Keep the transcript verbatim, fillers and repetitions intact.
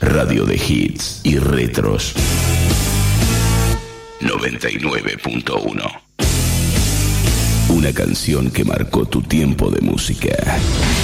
Radio de hits y retros. noventa y nueve punto uno. Una canción que marcó tu tiempo de música.